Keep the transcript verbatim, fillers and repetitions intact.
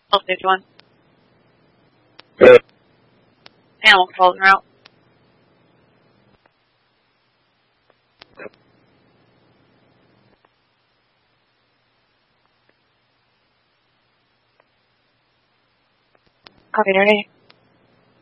Oh, stage one. Uh, Animal control en route. Copy, ready.